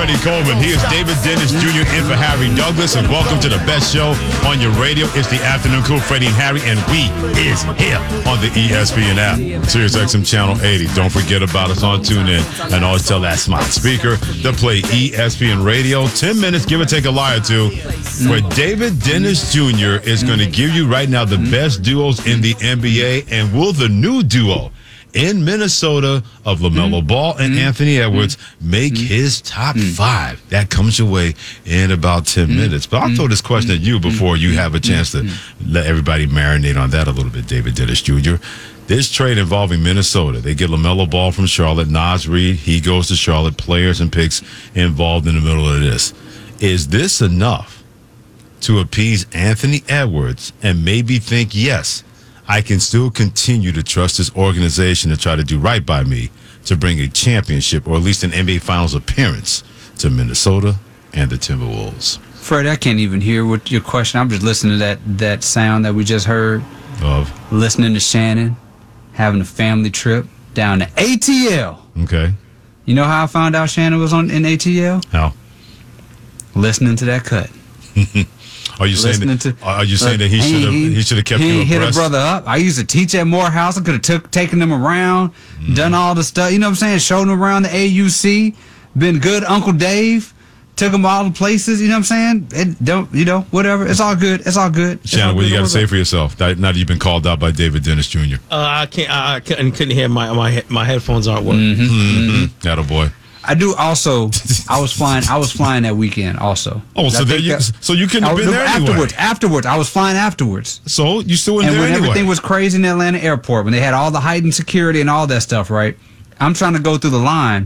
Freddie Coleman. He is David Dennis Jr. in for Harry Douglas, and welcome to the best show on your radio. It's the Afternoon Crew, Freddie and Harry, and we is here on the ESPN app, Sirius XM Channel 80. Don't forget about us on TuneIn, and always tell that smart speaker to play ESPN Radio. 10 minutes, give or take a lie or two, where David Dennis Jr. is going to give you right now the best duos in the NBA, and will the new duo in Minnesota of LaMelo Ball and Anthony Edwards make his top five? That comes your way in about 10 minutes. But I'll throw this question at you before you have a chance to let everybody marinate on that a little bit, David Dennis Jr. This trade involving Minnesota, they get LaMelo Ball from Charlotte, Naz Reid, he goes to Charlotte, players and picks involved in the middle of this. Is this enough to appease Anthony Edwards and maybe think, yes, I can still continue to trust this organization to try to do right by me to bring a championship or at least an NBA Finals appearance to Minnesota and the Timberwolves? Fred, I can't even hear what your question. I'm just listening to that sound that we just heard. Of? Listening to Shannon, having a family trip down to ATL. Okay. You know how I found out Shannon was in ATL? How? Listening to that cut. Are you saying that he should have kept you abreast? He hit a brother up. I used to teach at Morehouse. I could have taken them around, done all the stuff. You know what I'm saying? Showed them around the AUC. Been good, Uncle Dave. Took them all the places. You know what I'm saying? Whatever. It's all good. It's all good. Shannon, what do you got to say for yourself now that you've been called out by David Dennis Jr.? I couldn't hear my headphones aren't working. Attaboy. I do also. I was flying that weekend also. Oh, so you couldn't have been there anyway. Afterwards, I was flying afterwards. So you still in there anyway. And when everything was crazy in the Atlanta airport, when they had all the heightened security and all that stuff, right? I'm trying to go through the line.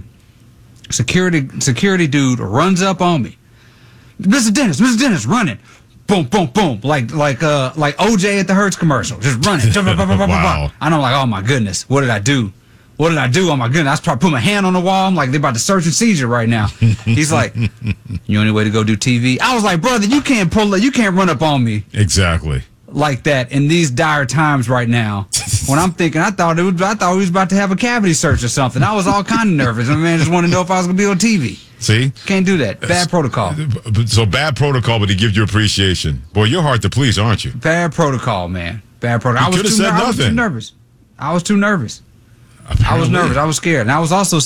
Security dude runs up on me. Mr. Dennis, running. Boom, boom, boom. Like OJ at the Hertz commercial. Just running. Wow. And I'm like, oh my goodness, what did I do? What did I do? Oh my goodness. I probably put my hand on the wall. I'm like, they're about to search and seizure right now. He's like, you only way to go do TV? I was like, brother, you can't run up on me. Exactly. Like that in these dire times right now. When I'm thinking, I thought he was about to have a cavity search or something. I was all kind of nervous. And man just wanted to know if I was going to be on TV. See? Can't do that. Bad protocol. So bad protocol, but he gives you appreciation. Boy, you're hard to please, aren't you? Bad protocol, man. Bad protocol. I was too nervous. I was nervous. I was scared. And I was also